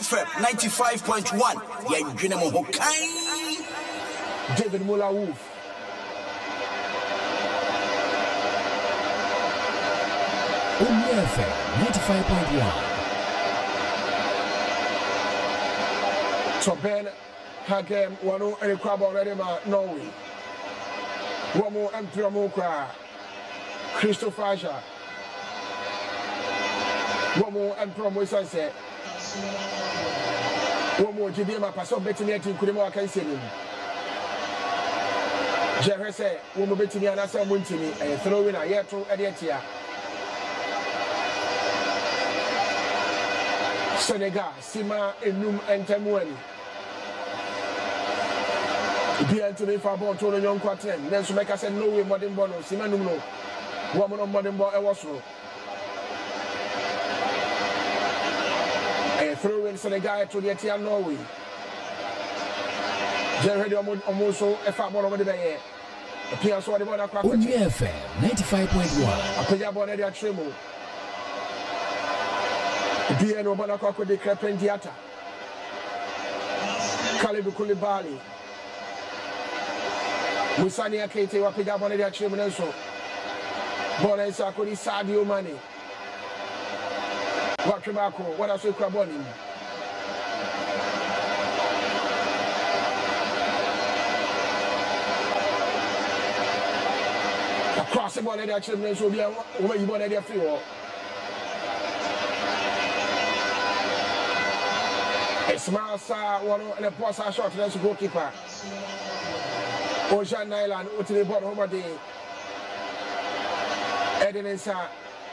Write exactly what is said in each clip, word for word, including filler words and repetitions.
F M ninety-five point one. Yenjine mo hokai. David Muller Wolf. Omni F M ninety-five point one. Toben Hagem Wanu and Crab already ma Norway. Womo and Pramokra. Christopher Aja. Womo and Promosa said. Womo Jidima Paso Betty to Kurimo Kansini. Jerry said, Womo Betty and Asa Muntini, and throwing a year to Adiatia. Senegal, Sima, Enum, and Tamuani. Be Anthony Fabo to the young quartet. Then to make us no way modern bono, Simanuno, woman of modern boy, Ewasro. A throw in Senegal to the Etia Norway. Jerry Omoso, a far more over the day. A Piasso, the one of Omni F M ninety-five point one. A Payabon at Tremo. Be an Obanako de Crependiata. Kalibu Kulibali. Musani Akete wa piga bone dia chimene so bone sa ko di Sadio Mane wa twebako wada so kura bone ni across bone dia chimene so bia wo yi bone dia free wo Esma sa wono le posa shot na so goalkeeper Ocean Island, Utile Bot Homadi, Edenesa,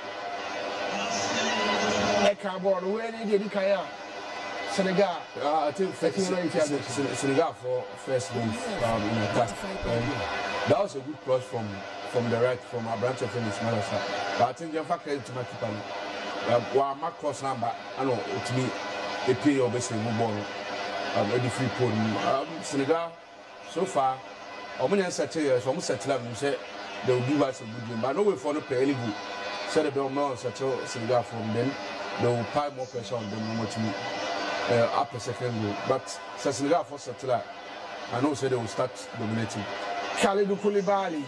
Ekabon, where did you Kaya, Senegal? I think Senegal for first move um, in attack. Um, that was a good cross from from the right, from our branch of Finish Malasa. But I think the fact is to my keeper. While my cross number, I know to me, a pay or basically move on. Um, a free pull. Um, Senegal, so far. Omunya settle so omu settle am say they will give us a good game but no way for no pay good say they will not settle Senegal from then they will pile more pressure on them more to me uh, up a second goal but Senegal for settle I know say they will start dominating. Kalidou Koulibaly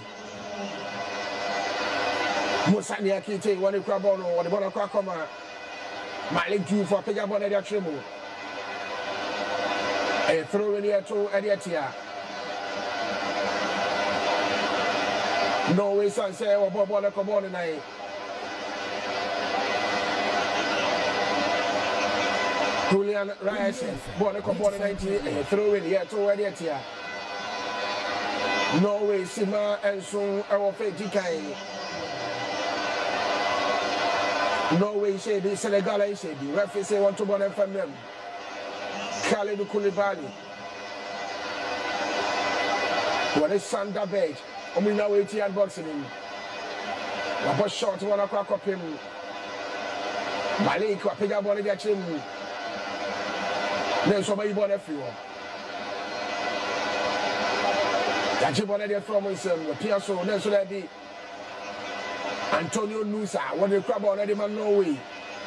Musani Akite woni kwa bono woni bono kwa koma Malik Diouf for pega bono dia tremo e throw in here to Ediatia. No way, son, say, oh, boy, boy, come on tonight. Julian Rice, boy, come on tonight, throw in here to Ediatia. No way, Sima and soon our fate decay. No way, shady, Senegal, shady. Referee say, want to born from them. Kalidou Koulibaly. What is Sanda Beige? We now wait here and boxing him. What shot one o'clock up him. Malik, what pick up on the chin. Then somebody born everyone. That you wanted from himself, the Piasso, then so that be Antonio Nusa, what the crab already man no way.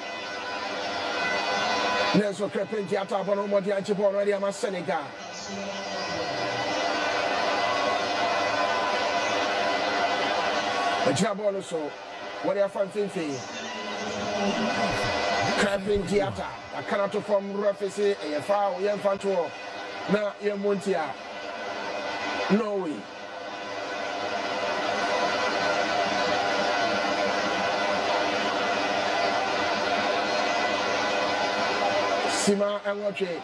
Then so creeping theatre upon what the Anchip already am a Senegal. The job also, what they are fancy Cramping theatre, I cannot from Rafisi, a foul, young Fanto, now young Montia. No way. Sima and Roche.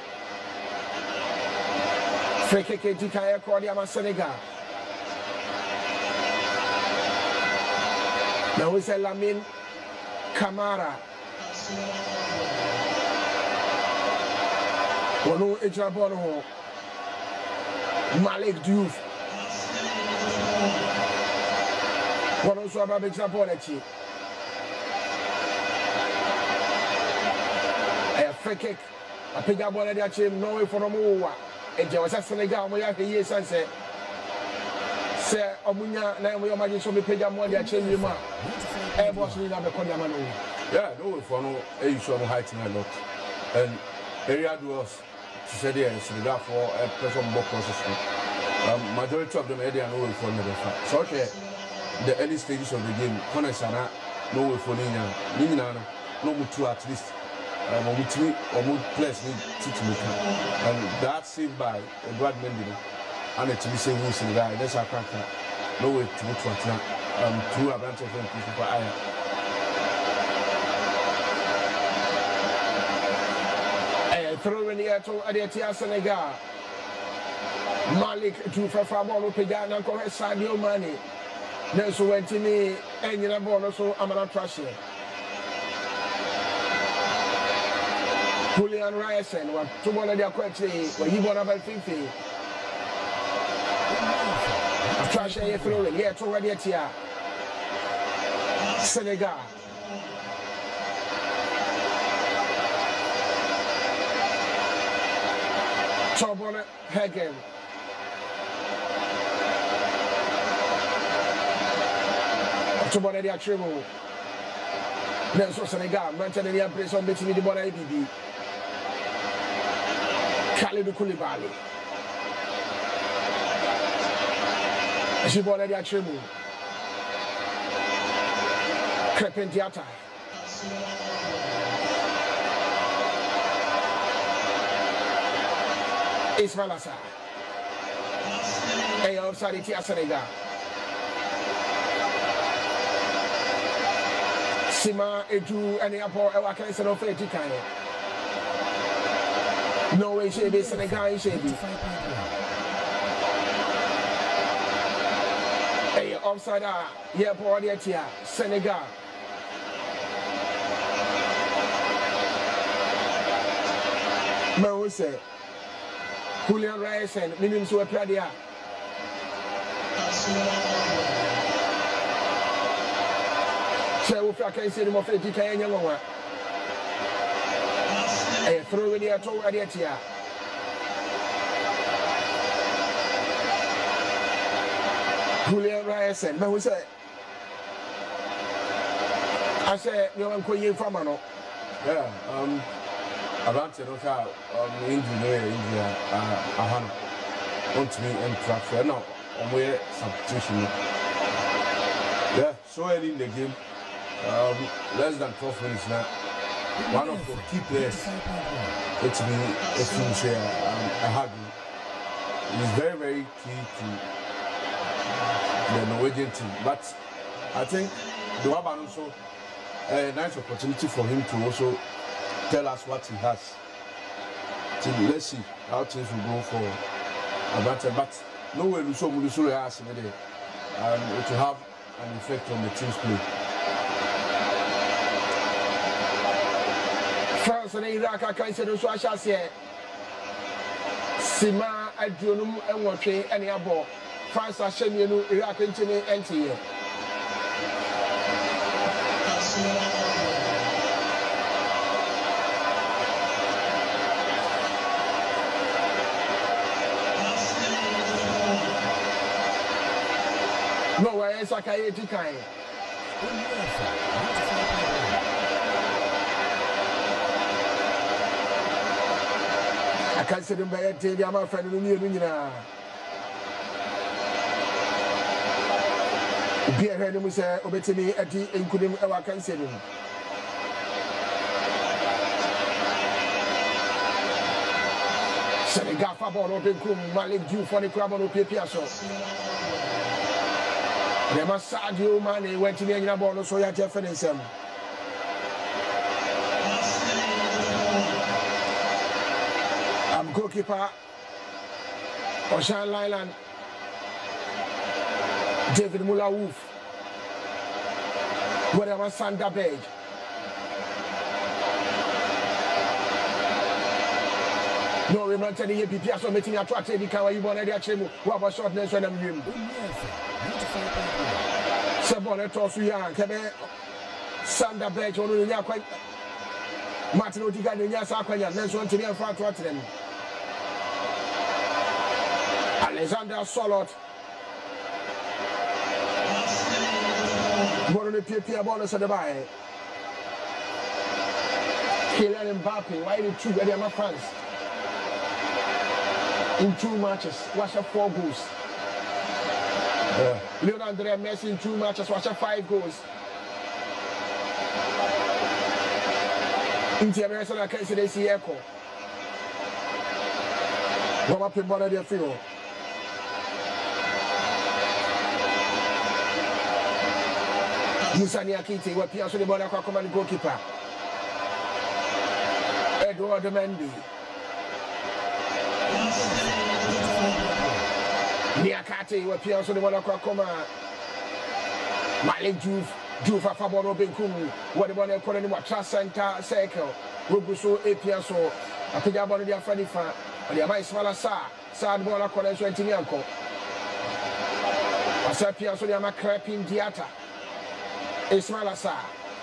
Frekeke Tikaya Cordia Senegal. Now we say Lamine Camara. Wonu Ejabono. Malik Diouf. Wonu Swaba Ejabonechi. A free kick. A pick up one of the team. No way for the move. And there was a Senegal. We have here sunset. Say Omunya na we imagine so me page am dia change you ma e boss ni na be konya ma no yeah no for no e show no height a lot and area duels to say there Senegal for a person more process. Um, majority of them are there no way for never fight. So okay, the early stages of the game, Konesana, no way for Nina, Nina, no two at least. Um, we three or more players need to look at, and that saved by Edward Mendy, and it's be saying who's in the guy. That's our character. No way to look at now. Um, through a branch of them for Aya. Eh, throw in the air to Adetia Senegal. Malik to Fafabo Pegana, Sadio Mane. Nelson went to me, and you know, so I'm not trashing. Julian Ryerson, what two one of their questions, where he won about fifty. Trash a throw in, yeah, to Adetia. Senegal. Tobon Hagen. Tobon de Atremo. Nelson Senegal. Manchester United place on between the border A B B. Kalidou Koulibaly. Tobon de Atremo. Crepin Diatta. Ismail Assar. Hey, outside it, Senegal. Sima Edu and the Apo Ewaka is an offensive kind. No way, she be Senegal, she be. Hey, outside that, yeah, for the Senegal. Man, say Julian Ryerson, minimum to a pladia. So, if I can say them of a decay, young one. A throw with the Ato Adetia. Julian Ryerson, man, who say? I said, you know, I'm calling from Mano. Yeah, um. About to look out um, injury, injury, uh, a hand on to me and transfer. No, on where substitution. Yeah, so early in the game, um, less than twelve minutes now. One of the key players, it's me, a few share, um, I had it is very, very key to the Norwegian team. But I think the Waban also a nice opportunity for him to also tell us what he has. So let's see how things will go for Abrante. But no way Luso Luso has in there. Um, it will have an effect on the team's play. France and Iraq are kind of so I shall say. Sima Adjonum and Watching any abo. France are showing you Iraq into me empty. No way, it's like I ate it kind. I can't say them by a day, I'm a friend of the new. Be a head of Musa, obey me at the including our cancer. Senegal Fabon open kum Malik due for the crab on P P S. The Sadio Mane went to the end of the ball, so you have to finish him. I'm goalkeeper Oshan Lyland, David Mula Wolf, whatever Sander Berge. No, we're not telling you, P P S, so making a track, you can't even want to actually what about shortness when I'm him. Sabon toss you young, Sander Berge, only quite Martin Odegaard, and Yasaquanya, next one to be a far to them. Alexander Solot. One of the P P A bonus at the buy. Kylian Mbappe, why the two Gadiama fans? In two matches, watch up four goals. Yeah. Lionel Andrea Messi in two matches, watch up five goals. In the American case, they see echo. Come up in one of their field. Musa Niakite, what Pierre the Bola Command goalkeeper. Edouard Mendy. Niakate, what Pierre the Bola Command. Malik Juve, Juve Faboro Benkum, what the Bola calling him Trust Center Circle. Rubuso, Epiaso, a Pigabon, their Fanifa, and the Amai Smala Sa, Sad Bola Collection Tinianco. Asapia so the Macrapin Diata. Ismail Assar.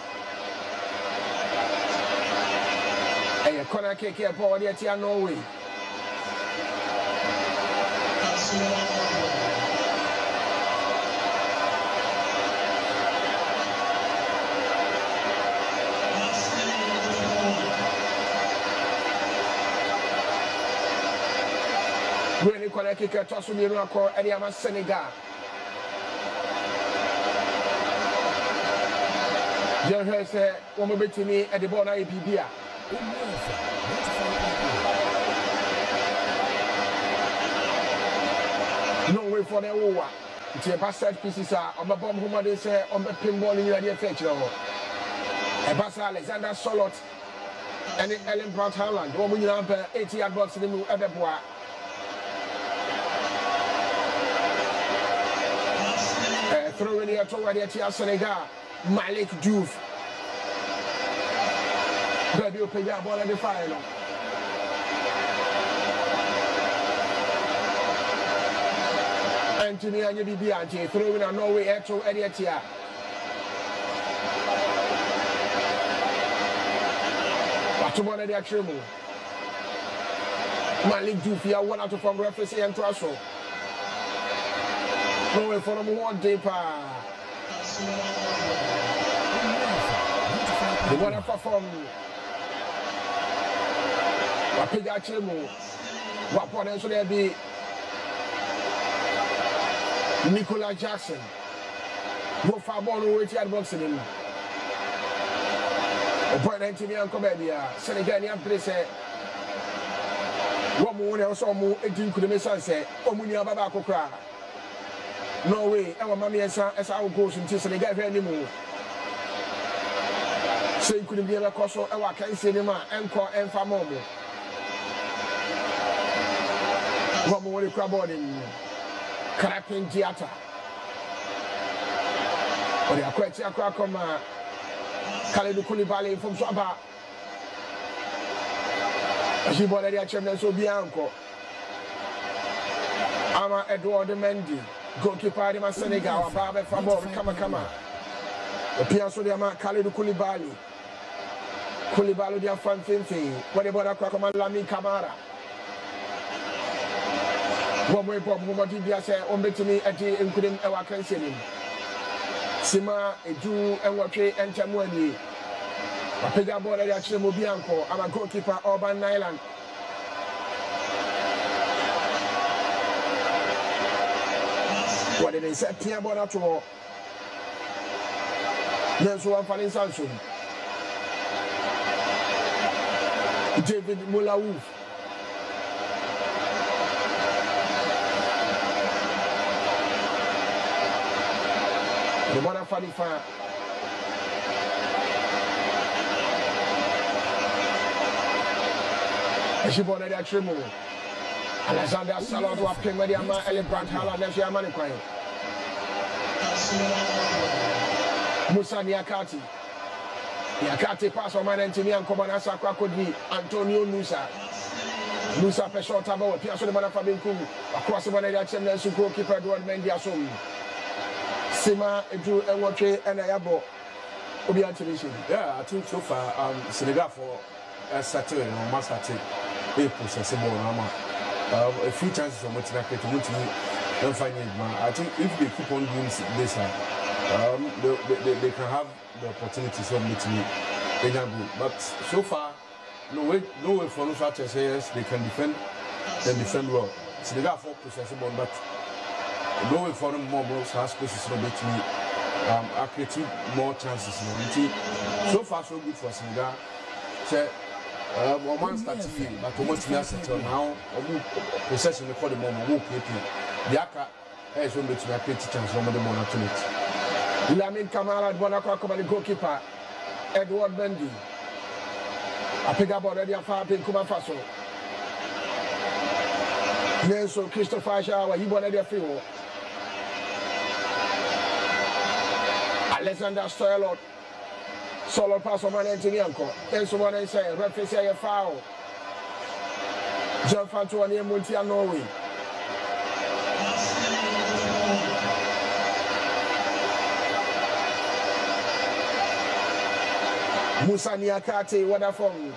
A corner kick here for the Tia Norway. Really corner kick to Asumiro Akor Ediama Senegal. Jean said, one more bit to me at the border A P B. No way for the war. It's a bastard pieces on the bomb whom they say on the pinball in the effect. A bastard Alexander Solot and Ellen Brown Haaland. One winning number eighty yard box in the move at the bois. Throwing the authority at Senegal. Malik Diouf. Baby, you pay your ball at the final. Anthony and you be anti throwing a Norway air to Ediatia. But to one of the actual move. Malik Diouf, you are one out of from reference and Trasso. Norway for them one deeper. The one to perform. Wapiga Chemu. Wapon so there be Nicola Jackson. Go far ball who wait at boxing him. The point nineteen and Comedia. Senegal place. One more also more eighteen could miss sunset. Omunia Babako cry. No way, our mammy as our goes into Senegal anymore. So you couldn't be able to cross our can cinema and call and famomo. One more crab on in Carapin Theatre. Or they are quite a crack on my Khalidou Koulibaly from Swaba. As you bought a chairman, so Bianco. Ama Edouard Mendy. Goalkeeper de Senegal, Babe Fabo, Kama Kama. The Piasso de Khalidou Koulibaly. Koulibaly de Fan Finfi. What about a Kwakama Lami Kamara? One way Bob Mumadi say, on between a day and couldn't ever cancel him. Sima, a Jew, and Watre and Chamwani. A Pegabo de Achemo Bianco, I'm a goalkeeper Urban Island. What did they say? Pierre Bonato. There's one for Samsung. David Moulaouf. The one for the fan. She bought that tremor. Alexander Salot was playing with the Ellen Brown Haaland and she had money crying. Musa Niakate. Niakate pass on my engineer and come on as a crocodile. Antonio Musa. Musa Pesho Tabo, Piasso de Manafabin Kum, across the one of the Champions who goalkeeper Edouard Mendy Asum. Sima, Edu, and Watre, and Ayabo. Yeah, I think so far, um, Senegal for a Saturday or Master they process more. Uh, a few chances of what's not to don't find it. I think if they keep on doing this, um, they, they, they can have the opportunities of meeting me. But so far, no way, no way for no such as yes, they can defend and defend well. Senegal four possession ball, but no way for them more balls has spaces no bit me. Um, are creating more chances. So far, so good for Senegal. So, uh, one starting game, but one to me now, possession the call the moment, who creating the Aka is one bit to create chance, one of the more opportunity. Lamin Kamara, Bonaka, come the goalkeeper, Edward Mendy. I pick up already a far pin Kuma Faso. Nelson Christopher Shaw, he wanted a few. Alexander Stoyalot, solo pass on Manentianko. Then someone is saying, referee say a foul. John Fantuani Muntia Norway. Musa Niakate, what a form.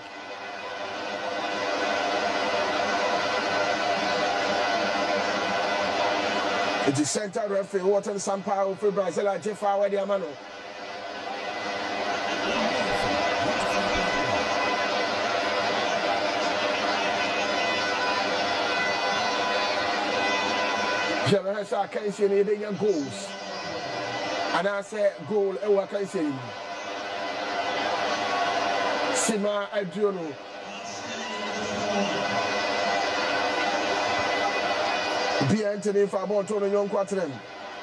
It is center referee, Wharton Sampaio for Brazil, and Jefa Wadiamano. Jemeresa can see any goals. And I say goal, I can see. Sima Adiono. Be Anthony Fabon, Tony Young Quaterem.